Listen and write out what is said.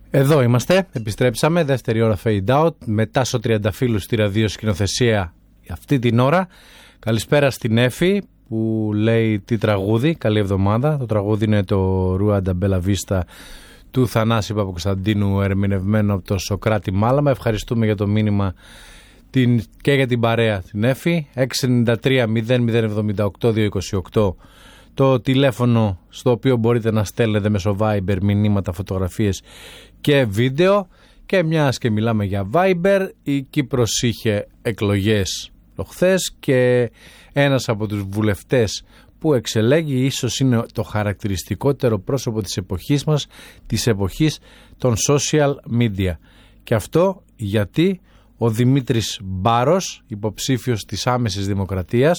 Εδώ είμαστε, επιστρέψαμε, δεύτερη ώρα fade out, με Τάσο Τριανταφύλου στη ραδιοσκηνοθεσία αυτή την ώρα. Καλησπέρα στην Έφη που λέει τι τραγούδι, καλή εβδομάδα. Το τραγούδι είναι το Ρουάντα Μπέλα Βίστα του Θανάση Παπακοσταντίνου, ερμηνευμένο από το Σοκράτη Μάλαμα. Ευχαριστούμε για το μήνυμα και για την παρέα την Έφη. 693-0078-228 το τηλέφωνο στο οποίο μπορείτε να στέλνετε μέσω Viber μηνύματα, φωτογραφίες και βίντεο. Και μιας και μιλάμε για Viber, η Κύπρος είχε εκλογές χθες και ένας από τους βουλευτές που εξελέγει ίσως είναι το χαρακτηριστικότερο πρόσωπο της εποχής μας, της εποχής των social media. Και αυτό γιατί ο Δημήτρης Μπάρος, υποψήφιος της Άμεσης Δημοκρατίας,